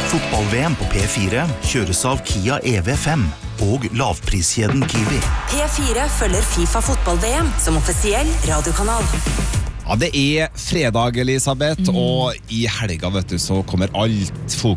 Fotball-VM på P4 kjøres av Kia EV5 og lavpriskjeden Kiwi. P4 følger FIFA fotball-VM som offisiell radiokanal. Ja, det fredag, Elisabeth, og i helga, vet du, så kommer alt